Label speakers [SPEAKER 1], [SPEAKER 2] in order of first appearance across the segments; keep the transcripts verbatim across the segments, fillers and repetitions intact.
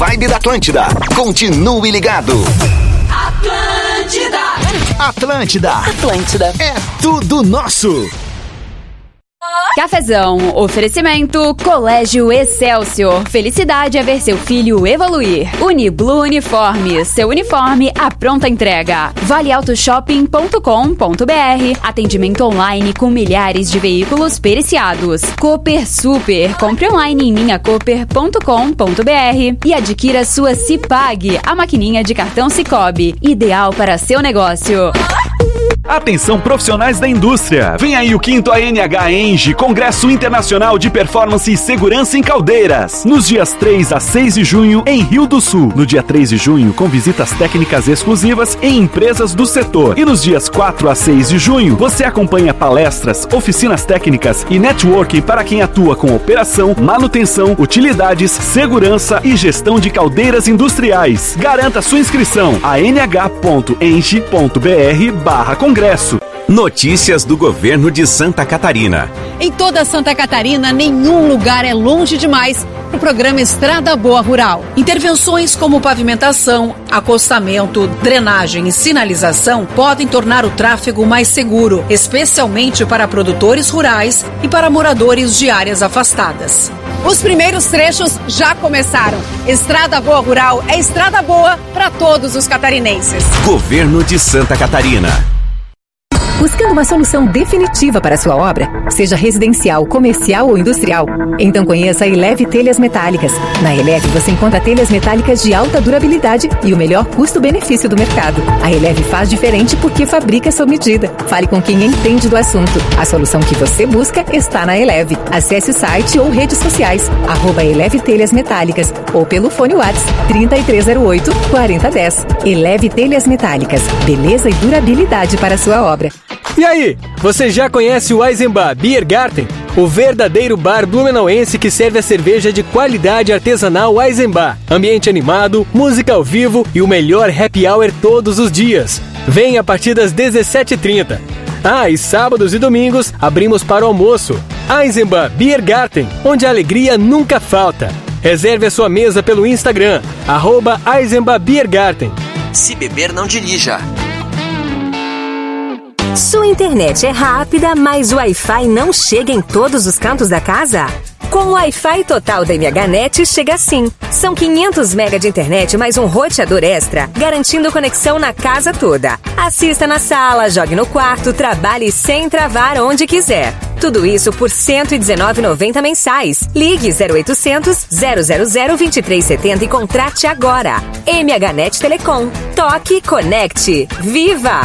[SPEAKER 1] Vibe da Atlântida. Continue ligado.
[SPEAKER 2] Atlântida.
[SPEAKER 1] Atlântida.
[SPEAKER 2] Atlântida.
[SPEAKER 1] É tudo nosso.
[SPEAKER 3] Cafezão, oferecimento Colégio Excelsior. Felicidade é ver seu filho evoluir. Uniblu Uniforme, seu uniforme à pronta entrega. vale auto shopping ponto com ponto br. Atendimento online com milhares de veículos periciados. Cooper Super, compre online em minha cooper ponto com ponto br e adquira sua Cipag, a maquininha de cartão Cicobi, ideal para seu negócio.
[SPEAKER 4] Atenção profissionais da indústria, vem aí o quinto A N H Enge, Congresso Internacional de Performance e Segurança em Caldeiras, nos dias três a seis de junho em Rio do Sul. No dia três de junho, com visitas técnicas exclusivas em empresas do setor. E nos dias quatro a seis de junho, você acompanha palestras, oficinas técnicas e networking para quem atua com operação, manutenção, utilidades, segurança e gestão de caldeiras industriais. Garanta sua inscrição a n h ponto enge ponto b r barra congresso.
[SPEAKER 5] Notícias do governo de Santa Catarina.
[SPEAKER 6] Em toda Santa Catarina, nenhum lugar é longe demais para o programa Estrada Boa Rural. Intervenções como pavimentação, acostamento, drenagem e sinalização podem tornar o tráfego mais seguro, especialmente para produtores rurais e para moradores de áreas afastadas. Os primeiros trechos já começaram. Estrada Boa Rural é estrada boa para todos os catarinenses.
[SPEAKER 5] Governo de Santa Catarina.
[SPEAKER 7] Buscando uma solução definitiva para a sua obra, seja residencial, comercial ou industrial? Então conheça a Eleve Telhas Metálicas. Na Eleve você encontra telhas metálicas de alta durabilidade e o melhor custo-benefício do mercado. A Eleve faz diferente porque fabrica sob medida. Fale com quem entende do assunto. A solução que você busca está na Eleve. Acesse o site ou redes sociais, arroba Eleve Telhas Metálicas ou pelo fone WhatsApp trinta e três zero oito, quarenta dez. Eleve Telhas Metálicas. Beleza e durabilidade para a sua obra.
[SPEAKER 8] E aí, você já conhece o Eisenbach Beer Garten? O verdadeiro bar blumenauense que serve a cerveja de qualidade artesanal Eisenbach. Ambiente animado, música ao vivo e o melhor happy hour todos os dias. Vem a partir das dezessete e trinta. Ah, e sábados e domingos abrimos para o almoço. Eisenbach Beer Garten, onde a alegria nunca falta. Reserve a sua mesa pelo Instagram, arroba Eisenbach Beer Garten.
[SPEAKER 9] Se beber, não dirija.
[SPEAKER 10] Sua internet é rápida, mas o Wi-Fi não chega em todos os cantos da casa? Com o Wi-Fi total da MHNet chega assim. São quinhentos megas de internet mais um roteador extra, garantindo conexão na casa toda. Assista na sala, jogue no quarto, trabalhe sem travar onde quiser. Tudo isso por cento e dezenove reais e noventa centavos mensais. Ligue zero oitocentos, zero zero zero, vinte e três setenta e contrate agora. MHNet Telecom. Toque, conecte. Viva!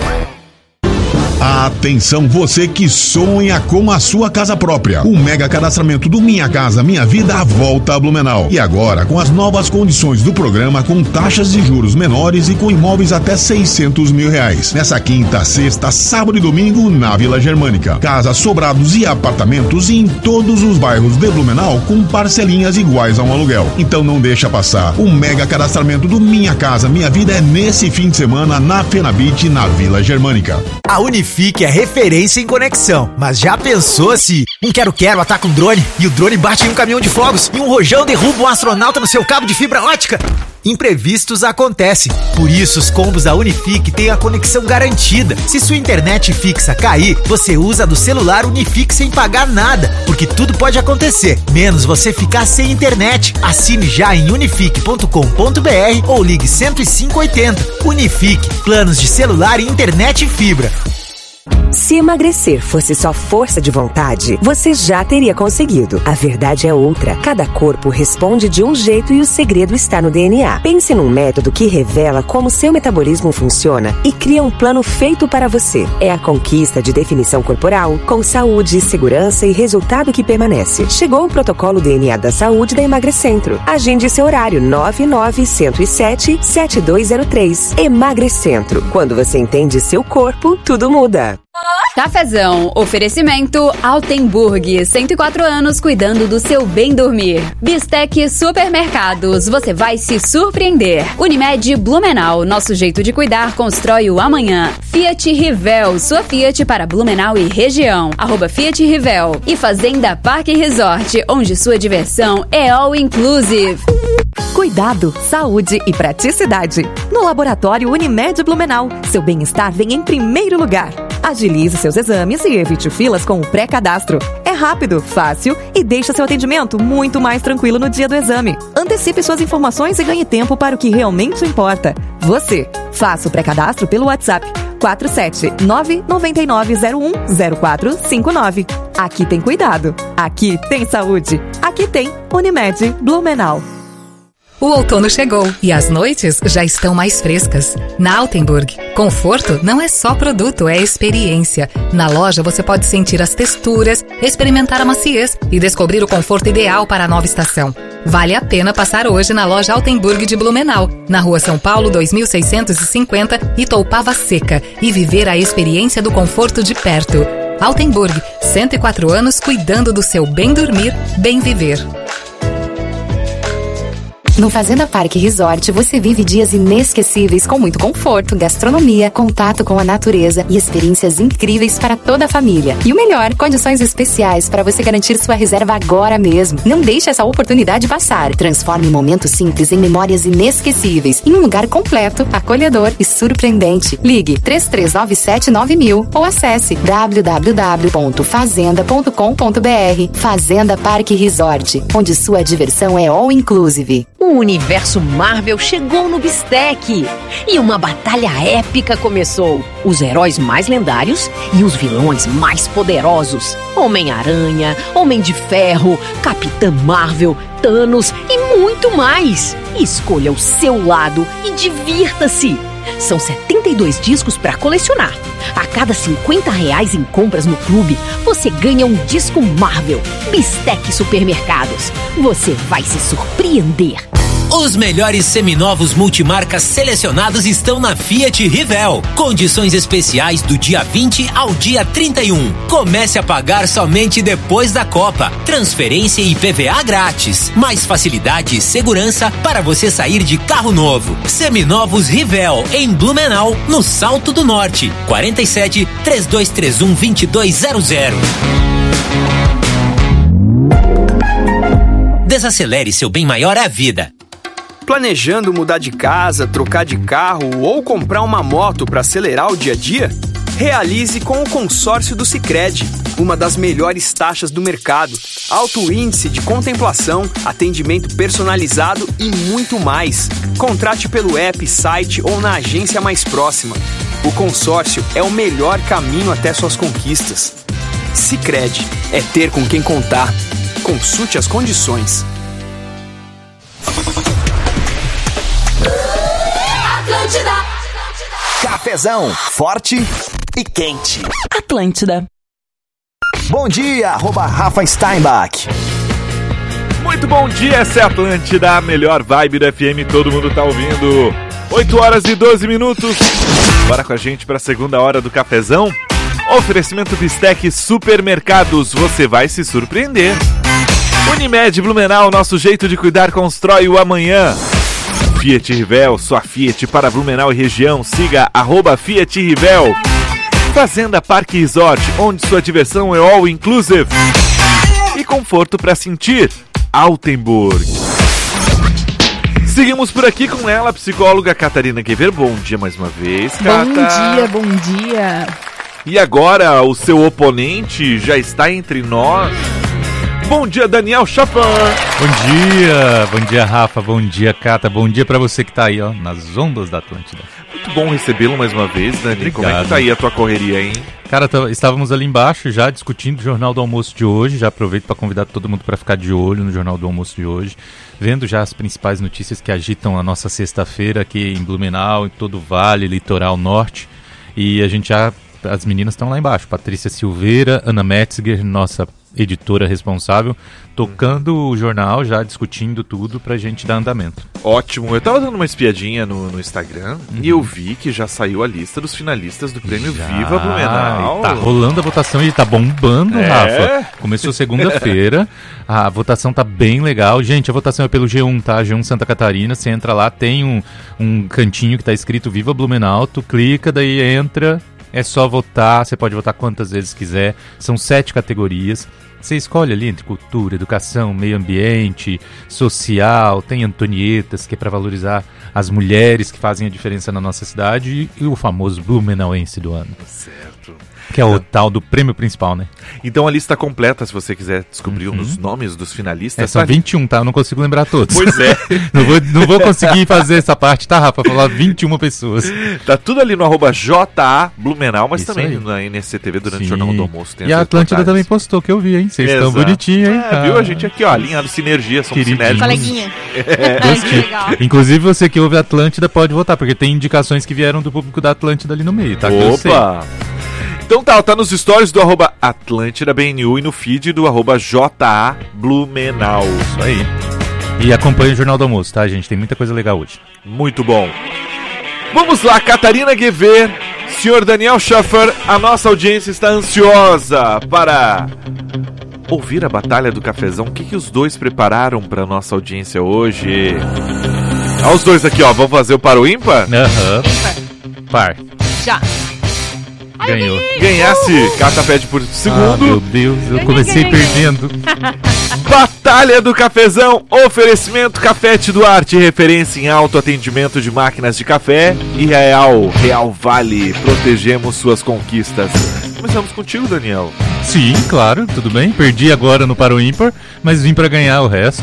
[SPEAKER 11] Atenção você que sonha com a sua casa própria. O mega cadastramento do Minha Casa Minha Vida volta a Blumenau. E agora com as novas condições do programa, com taxas de juros menores e com imóveis até seiscentos mil reais. Nessa quinta, sexta, sábado e domingo na Vila Germânica. Casas, sobrados e apartamentos em todos os bairros de Blumenau com parcelinhas iguais a um aluguel. Então não deixa passar. O mega cadastramento do Minha Casa Minha Vida é nesse fim de semana na Fenabit, na Vila Germânica.
[SPEAKER 12] A Unifique é referência em conexão, mas já pensou se um quero-quero ataca um drone e o drone bate em um caminhão de fogos e um rojão derruba um astronauta no seu cabo de fibra ótica? Imprevistos acontecem, por isso os combos da Unifique têm a conexão garantida. Se sua internet fixa cair, você usa do celular Unifique sem pagar nada, porque tudo pode acontecer, menos você ficar sem internet. Assine já em unifique ponto com ponto b r ou ligue cento e cinco oitenta. Unifique, planos de celular e internet fibra.
[SPEAKER 10] Se emagrecer fosse só força de vontade, você já teria conseguido. A verdade é outra. Cada corpo responde de um jeito e o segredo está no D N A. Pense num método que revela como seu metabolismo funciona e cria um plano feito para você. É a conquista de definição corporal, com saúde, segurança e resultado que permanece. Chegou o protocolo D N A da saúde da Emagrecentro. Agende seu horário nove nove zero sete, sete dois zero três. Emagrecentro. Quando você entende seu corpo, tudo muda.
[SPEAKER 3] Cafezão, oferecimento Altenburg, cento e quatro anos cuidando do seu bem dormir. Bistec Supermercados, você vai se surpreender. Unimed Blumenau, nosso jeito de cuidar constrói o amanhã. Fiat Rivel, sua Fiat para Blumenau e região, arroba Fiat Rivel. E Fazenda Parque Resort, onde sua diversão é all inclusive.
[SPEAKER 7] Cuidado, saúde e praticidade. No Laboratório Unimed Blumenau, seu bem-estar vem em primeiro lugar. Agilize seus exames e evite filas com o pré-cadastro. É rápido, fácil e deixa seu atendimento muito mais tranquilo no dia do exame. Antecipe suas informações e ganhe tempo para o que realmente importa. Você. Faça o pré-cadastro pelo WhatsApp quatro sete nove nove nove zero um zero quatro cinco nove. Aqui tem cuidado. Aqui tem saúde. Aqui tem Unimed Blumenau.
[SPEAKER 13] O outono chegou e as noites já estão mais frescas. Na Altenburg, conforto não é só produto, é experiência. Na loja você pode sentir as texturas, experimentar a maciez e descobrir o conforto ideal para a nova estação. Vale a pena passar hoje na loja Altenburg de Blumenau, na rua São Paulo dois mil seiscentos e cinquenta, Itoupava Seca, e viver a experiência do conforto de perto. Altenburg, cento e quatro anos cuidando do seu bem dormir, bem viver.
[SPEAKER 14] No Fazenda Parque Resort, você vive dias inesquecíveis com muito conforto, gastronomia, contato com a natureza e experiências incríveis para toda a família. E o melhor, condições especiais para você garantir sua reserva agora mesmo. Não deixe essa oportunidade passar. Transforme momentos simples em memórias inesquecíveis em um lugar completo, acolhedor e surpreendente. Ligue três três nove sete nove mil ou acesse w w w ponto fazenda ponto com ponto b r. Fazenda Parque Resort, onde sua diversão é all inclusive.
[SPEAKER 15] O universo Marvel chegou no Bistec e uma batalha épica começou. Os heróis mais lendários e os vilões mais poderosos. Homem-Aranha, Homem de Ferro, Capitã Marvel, Thanos e muito mais. Escolha o seu lado e divirta-se. São setenta e dois discos para colecionar. A cada cinquenta reais em compras no clube, você ganha um disco Marvel. Bistec Supermercados. Você vai se surpreender.
[SPEAKER 16] Os melhores seminovos multimarcas selecionados estão na Fiat Rivel. Condições especiais do dia vinte ao dia trinta e um. Comece a pagar somente depois da Copa. Transferência e I P V A grátis. Mais facilidade e segurança para você sair de carro novo. Seminovos Rivel, em Blumenau, no Salto do Norte. quarenta e sete, três dois três um, dois dois zero zero. Desacelere, seu bem maior é a vida.
[SPEAKER 17] Planejando mudar de casa, trocar de carro ou comprar uma moto para acelerar o dia a dia? Realize com o consórcio do Sicredi, uma das melhores taxas do mercado, alto índice de contemplação, atendimento personalizado e muito mais. Contrate pelo app, site ou na agência mais próxima. O consórcio é o melhor caminho até suas conquistas. Sicredi é ter com quem contar. Consulte as condições.
[SPEAKER 1] Atlântida. Cafezão, forte e quente.
[SPEAKER 3] Atlântida.
[SPEAKER 1] Bom dia, arroba Rafa Steinbach.
[SPEAKER 4] Muito bom dia, essa é a Atlântida, a melhor vibe da F M, todo mundo tá ouvindo. oito horas e doze minutos. Bora com a gente pra segunda hora do cafezão. Oferecimento Bistec Supermercados, você vai se surpreender. Unimed Blumenau, nosso jeito de cuidar constrói o amanhã. Fiat Rivel, sua Fiat para Blumenau e região. Siga arroba Fiat Rivel. Fazenda Parque Resort, onde sua diversão é all inclusive. E conforto para sentir. Altenburg. Seguimos por aqui com ela, a psicóloga Catarina Quever. Bom dia mais uma vez, Cata.
[SPEAKER 3] Bom dia, bom dia.
[SPEAKER 4] E agora o seu oponente já está entre nós. Bom dia, Daniel Chopin.
[SPEAKER 18] Bom dia, bom dia, Rafa, bom dia, Cata, bom dia pra você que tá aí, ó, nas ondas da Atlântida.
[SPEAKER 4] Muito bom recebê-lo mais uma vez, Dani.
[SPEAKER 18] Obrigado.
[SPEAKER 4] Como é que tá aí a tua correria, hein?
[SPEAKER 18] Cara, tá, estávamos ali embaixo já discutindo o Jornal do Almoço de hoje, já aproveito para convidar todo mundo para ficar de olho no Jornal do Almoço de hoje, vendo já as principais notícias que agitam a nossa sexta-feira aqui em Blumenau, em todo o Vale, Litoral Norte, e a gente já, as meninas estão lá embaixo, Patrícia Silveira, Ana Metzger, nossa editora responsável, tocando o jornal, já discutindo tudo pra gente dar andamento.
[SPEAKER 4] Ótimo, eu tava dando uma espiadinha no, no Instagram uhum. e eu vi que já saiu a lista dos finalistas do prêmio já. Viva Blumenau.
[SPEAKER 18] Tá rolando a votação e tá bombando, é. Rafa. Começou segunda-feira, a votação tá bem legal. Gente, a votação é pelo G um, tá? G um Santa Catarina, você entra lá, tem um, um cantinho que tá escrito Viva Blumenau, tu clica, daí entra... É só votar, você pode votar quantas vezes quiser, são sete categorias, Você escolhe ali entre cultura, educação, meio ambiente, social, tem Antonietas, que é para valorizar as mulheres que fazem a diferença na nossa cidade, e, e o famoso Blumenauense do ano.
[SPEAKER 19] Certo.
[SPEAKER 18] Que é o tal do prêmio principal, né?
[SPEAKER 19] Então a lista completa, se você quiser descobrir uhum. os nomes dos finalistas.
[SPEAKER 18] É, são
[SPEAKER 19] tá
[SPEAKER 18] vinte e um, tá? Eu não consigo lembrar todos.
[SPEAKER 19] Pois é.
[SPEAKER 18] não, vou, não vou conseguir fazer essa parte, tá, Rafa? Falar vinte e uma pessoas.
[SPEAKER 19] Tá tudo ali no arroba J A Blumenau, mas Isso também aí. Na N S C T V durante Sim. o Jornal do Almoço. Tem
[SPEAKER 18] e a Atlântida também postou, que eu vi, hein? Vocês estão bonitinhos, hein?
[SPEAKER 19] É, viu? A gente aqui, ó, alinhado Sinergia, somos sinérgicos.
[SPEAKER 20] Coleguinha.
[SPEAKER 18] É. Inclusive, você que ouve a Atlântida pode votar, porque tem indicações que vieram do público da Atlântida ali no meio, tá?
[SPEAKER 19] Opa! Então tá, tá nos stories do arroba Atlântida B N U e no feed do arroba J A Blumenau.
[SPEAKER 18] Isso aí. E acompanha o Jornal do Almoço, tá, gente? Tem muita coisa legal hoje.
[SPEAKER 19] Muito bom. Vamos lá, Catarina Guevê, senhor Daniel Schaffer, a nossa audiência está ansiosa para ouvir a Batalha do Cafezão. O que, que os dois prepararam para nossa audiência hoje? Olha os dois aqui, ó. Vamos fazer o par ou ímpar?
[SPEAKER 18] Aham.
[SPEAKER 20] Ímpar.
[SPEAKER 18] Par.
[SPEAKER 20] Já.
[SPEAKER 18] Ganhou.
[SPEAKER 19] Ganhasse, Cata pede por segundo.
[SPEAKER 18] Ah, meu Deus, eu ganhei, comecei ganhei, perdendo.
[SPEAKER 19] Batalha do Cafezão, oferecimento Cafete Duarte, referência em autoatendimento de máquinas de café. E Real, Real Vale, protegemos suas conquistas. Começamos contigo, Daniel.
[SPEAKER 18] Sim, claro, tudo bem. Perdi agora no Paro Ímpar, mas vim pra ganhar o resto.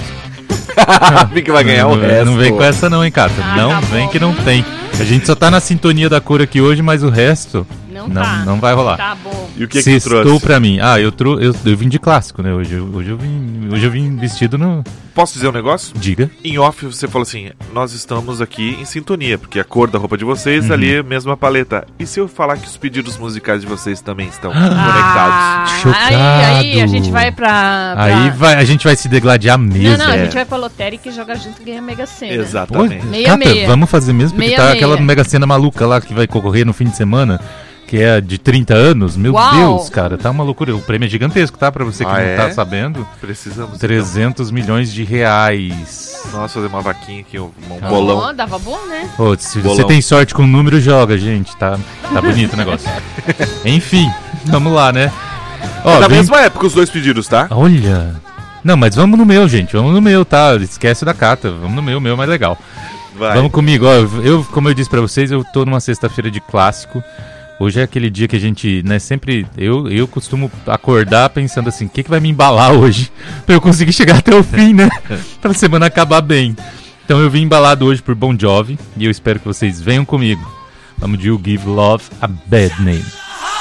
[SPEAKER 19] Vem que vai ganhar
[SPEAKER 18] não,
[SPEAKER 19] o resto.
[SPEAKER 18] Não vem com essa não, hein, Cata. Ah, não tá vem bom. Que não tem. A gente só tá na sintonia da cor aqui hoje, mas o resto não, não, tá. não vai rolar.
[SPEAKER 20] Tá bom.
[SPEAKER 19] E o que, que tu trouxe?
[SPEAKER 18] Estou pra mim. Ah, eu, tro... eu, eu vim de clássico, né? Hoje, hoje, eu vim, hoje eu vim vestido no...
[SPEAKER 19] Posso dizer um negócio?
[SPEAKER 18] Diga.
[SPEAKER 19] Em off você falou assim, nós estamos aqui em sintonia, porque a cor da roupa de vocês uhum. ali é a mesma paleta. E se eu falar que os pedidos musicais de vocês também estão
[SPEAKER 20] ah,
[SPEAKER 19] conectados?
[SPEAKER 18] Chocado.
[SPEAKER 20] Aí, aí a gente vai pra... pra...
[SPEAKER 18] Aí vai, a gente vai se degladiar mesmo.
[SPEAKER 20] Não, não,
[SPEAKER 18] é.
[SPEAKER 20] a gente vai pra lotérica e joga junto e ganha Mega Sena.
[SPEAKER 19] Exatamente.
[SPEAKER 18] Pô,
[SPEAKER 20] meia,
[SPEAKER 18] Cata,
[SPEAKER 20] meia.
[SPEAKER 18] Vamos fazer mesmo, porque
[SPEAKER 20] meia,
[SPEAKER 18] tá
[SPEAKER 20] meia.
[SPEAKER 18] aquela Mega Sena maluca lá que vai concorrer no fim de semana, que é de trinta anos. Meu
[SPEAKER 20] Uau.
[SPEAKER 18] Deus, cara, tá uma loucura. O prêmio é gigantesco, tá? Pra você que
[SPEAKER 19] ah,
[SPEAKER 18] não
[SPEAKER 19] é?
[SPEAKER 18] tá sabendo.
[SPEAKER 19] Precisamos.
[SPEAKER 18] trezentos milhões de reais.
[SPEAKER 19] Nossa, fazer uma vaquinha aqui, um, um
[SPEAKER 20] oh,
[SPEAKER 19] bolão.
[SPEAKER 20] Dava bom, né?
[SPEAKER 18] Pô, se
[SPEAKER 19] bolão.
[SPEAKER 18] Você tem sorte com o número, joga, gente. Tá, tá bonito o negócio. Enfim, vamos lá, né?
[SPEAKER 19] Ó, é da
[SPEAKER 18] vem...
[SPEAKER 19] mesma época os dois pedidos, tá?
[SPEAKER 18] Olha. Não, mas vamos no meu, gente. Vamos no meu, tá? Esquece da Cata. Vamos no meu, o meu é mais legal.
[SPEAKER 19] Vai.
[SPEAKER 18] Vamos comigo, ó. Eu, como eu disse pra vocês, eu tô numa sexta-feira de clássico. Hoje é aquele dia que a gente, né, sempre... Eu, eu costumo acordar pensando assim, o que, que vai me embalar hoje? Pra eu conseguir chegar até o fim, né? Pra semana acabar bem. Então eu vim embalado hoje por Bon Jovi e eu espero que vocês venham comigo. Vamos de You Give Love a Bad Name.